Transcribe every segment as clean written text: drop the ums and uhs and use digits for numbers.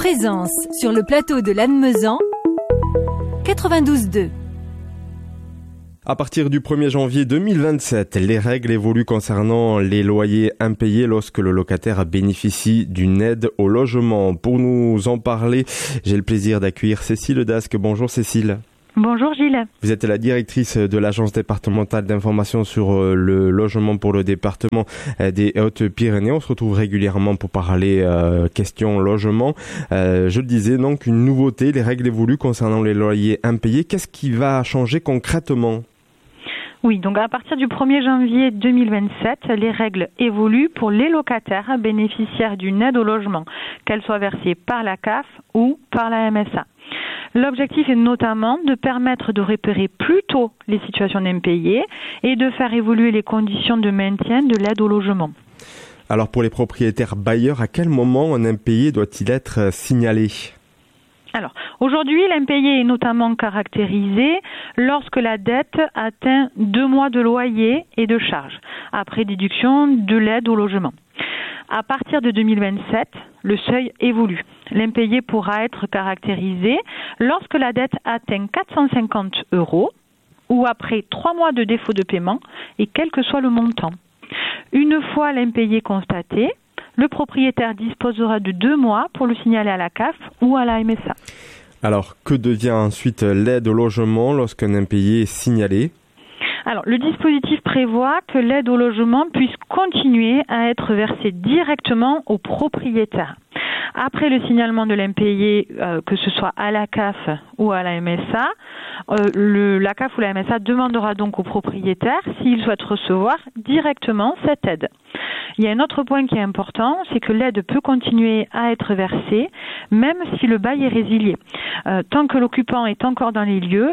Présence sur le plateau de Lannemezan, 92.2. À partir du 1er janvier 2027, les règles évoluent concernant les loyers impayés lorsque le locataire bénéficie d'une aide au logement. Pour nous en parler, j'ai le plaisir d'accueillir Cécile Dasque. Bonjour Cécile. Bonjour Gilles. Vous êtes la directrice de l'Agence départementale d'information sur le logement pour le département des Hautes-Pyrénées. On se retrouve régulièrement pour parler question logement. Je le disais, donc une nouveauté, les règles évoluent concernant les loyers impayés. Qu'est-ce qui va changer concrètement ? Oui, donc à partir du 1er janvier 2027, les règles évoluent pour les locataires bénéficiaires d'une aide au logement, qu'elle soit versée par la CAF ou par la MSA. L'objectif est notamment de permettre de repérer plus tôt les situations d'impayés et de faire évoluer les conditions de maintien de l'aide au logement. Alors pour les propriétaires bailleurs, à quel moment un impayé doit-il être signalé ? Alors, aujourd'hui, l'impayé est notamment caractérisé lorsque la dette atteint 2 mois de loyer et de charges, après déduction de l'aide au logement. À partir de 2027, le seuil évolue. L'impayé pourra être caractérisé lorsque la dette atteint 450 € ou après 3 mois de défaut de paiement et quel que soit le montant. Une fois l'impayé constaté, le propriétaire disposera de 2 mois pour le signaler à la CAF ou à la MSA. Alors, que devient ensuite l'aide au logement lorsqu'un impayé est signalé ? Alors, le dispositif prévoit que l'aide au logement puisse continuer à être versée directement au propriétaire. Après le signalement de l'impayé, que ce soit à la CAF ou à la MSA, la CAF ou la MSA demandera donc au propriétaire s'il souhaite recevoir directement cette aide. Il y a un autre point qui est important, c'est que l'aide peut continuer à être versée même si le bail est résilié. Tant que l'occupant est encore dans les lieux,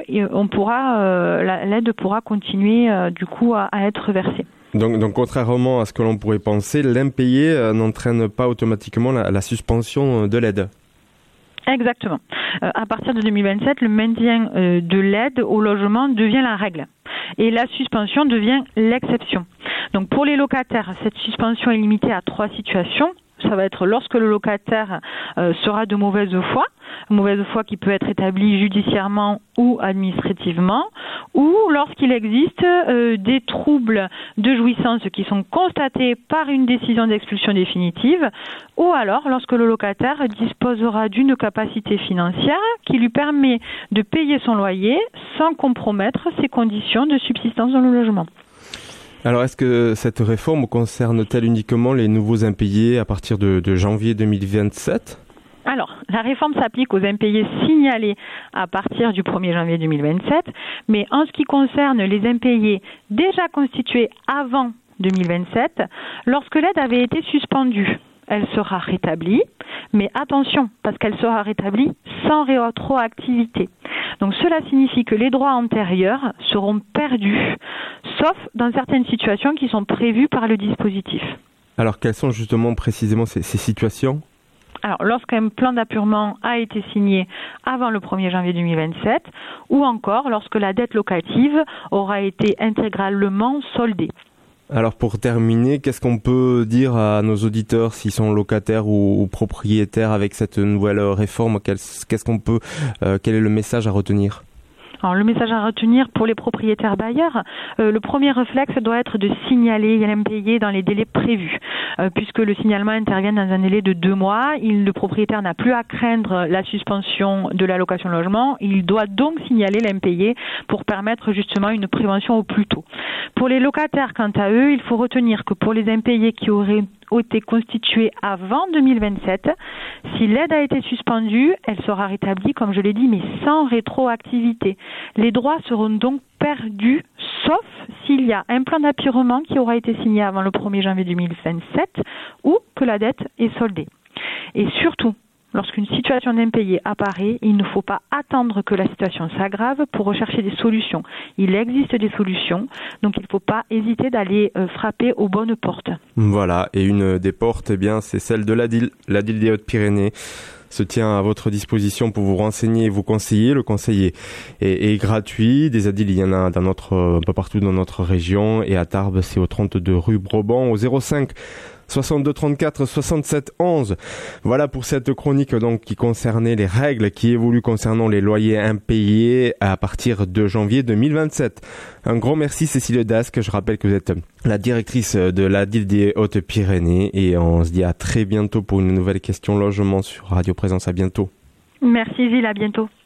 l'aide pourra continuer du coup à être versée. Donc contrairement à ce que l'on pourrait penser, l'impayé n'entraîne pas automatiquement la suspension de l'aide. Exactement. À partir de 2027, le maintien de l'aide au logement devient la règle et la suspension devient l'exception. Donc pour les locataires, cette suspension est limitée à 3 situations. Ça va être lorsque le locataire sera de mauvaise foi qui peut être établie judiciairement ou administrativement, ou lorsqu'il existe des troubles de jouissance qui sont constatés par une décision d'expulsion définitive, ou alors lorsque le locataire disposera d'une capacité financière qui lui permet de payer son loyer sans compromettre ses conditions de subsistance dans le logement. Alors, est-ce que cette réforme concerne-t-elle uniquement les nouveaux impayés à partir de janvier 2027 ? Alors, la réforme s'applique aux impayés signalés à partir du 1er janvier 2027, mais en ce qui concerne les impayés déjà constitués avant 2027, lorsque l'aide avait été suspendue, elle sera rétablie, mais attention, parce qu'elle sera rétablie sans rétroactivité. Donc cela signifie que les droits antérieurs seront perdus, sauf dans certaines situations qui sont prévues par le dispositif. Alors quelles sont justement précisément ces situations ? Alors, lorsqu'un plan d'appurement a été signé avant le 1er janvier 2027, ou encore lorsque la dette locative aura été intégralement soldée. Alors pour terminer, qu'est-ce qu'on peut dire à nos auditeurs s'ils sont locataires ou propriétaires avec cette nouvelle réforme ? Quel est le message à retenir ? Alors, le message à retenir pour les propriétaires bailleurs, le premier réflexe doit être de signaler l'impayé dans les délais prévus. Puisque le signalement intervient dans un délai de 2 mois, le propriétaire n'a plus à craindre la suspension de la location logement. Il doit donc signaler l'impayé pour permettre justement une prévention au plus tôt. Pour les locataires, quant à eux, il faut retenir que pour les impayés qui auraient été constitués avant 2027, si l'aide a été suspendue, elle sera rétablie, comme je l'ai dit, mais sans rétroactivité. Les droits seront donc perdus, sauf s'il y a un plan d'appurement qui aura été signé avant le 1er janvier 2027 ou que la dette est soldée. Et surtout, lorsqu'une situation d'impayé apparaît, il ne faut pas attendre que la situation s'aggrave pour rechercher des solutions. Il existe des solutions, donc il ne faut pas hésiter d'aller frapper aux bonnes portes. Voilà, et une des portes, c'est celle de l'ADIL des Hautes-Pyrénées. Se tient à votre disposition pour vous renseigner et vous conseiller. Le conseil est gratuit. Des ADIL, il y en a un peu partout dans notre région. Et à Tarbes, c'est au 32 rue Broban, au 05 62 34 67 11. Voilà pour cette chronique donc qui concernait les règles qui évoluent concernant les loyers impayés à partir de janvier 2027. Un grand merci Cécile Dasque. Je rappelle que vous êtes la directrice de la DIL des Hautes-Pyrénées et on se dit à très bientôt pour une nouvelle question logement sur Radio Présence. À bientôt. Merci Gilles, à bientôt.